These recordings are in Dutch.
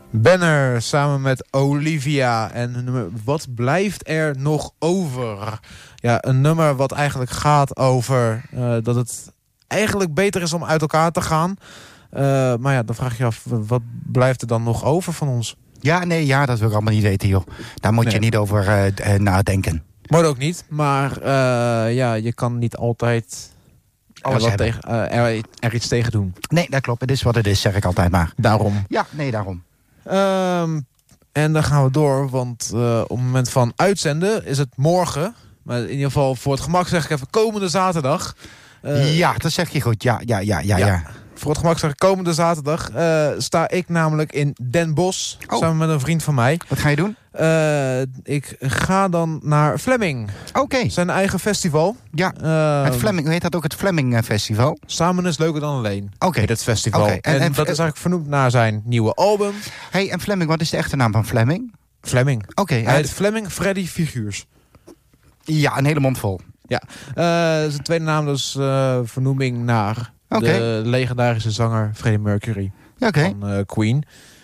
Banner samen met Olivia en hun nummer Wat blijft er nog over? Ja, een nummer wat eigenlijk gaat over dat het eigenlijk beter is om uit elkaar te gaan. Maar ja, dan vraag je af, wat blijft er dan nog over van ons? Ja, dat wil ik allemaal niet weten, joh. Daar moet je niet over nadenken. Moet ook niet, maar je kan niet altijd alles er iets tegen doen. Nee, dat klopt. Het is wat het is, zeg ik altijd maar. Daarom. Ja, nee, daarom. En dan gaan we door, want op het moment van uitzenden is het morgen. Maar in ieder geval voor het gemak zeg ik even komende zaterdag. Ja, dat zeg je goed. Ja. Voor het gemak zeg ik komende zaterdag sta ik namelijk in Den Bosch. Samen met een vriend van mij. Wat ga je doen? Ik ga dan naar Flemming. Oké. Zijn eigen festival. Ja, het Flemming, hoe heet dat ook? Het Flemming Festival? Samen is leuker dan alleen. Oké. Het festival. Okay. En dat is eigenlijk vernoemd naar zijn nieuwe album. Hey, en Flemming, wat is de echte naam van Flemming? Flemming. Oké. Hij heet Flemming Freddy Figuurs. Ja, een hele mond vol. Ja, zijn tweede naam dus vernoeming naar de legendarische zanger Freddie Mercury van Queen.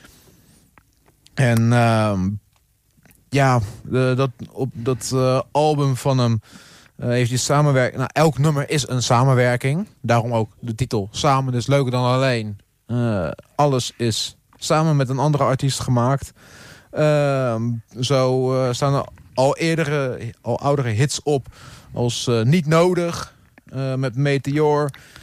En op dat album van hem heeft hij samenwerking. Nou, elk nummer is een samenwerking. Daarom ook de titel Samen is leuker dan alleen. Alles is samen met een andere artiest gemaakt. Zo staan er al oudere hits op als Niet Nodig met Meteor.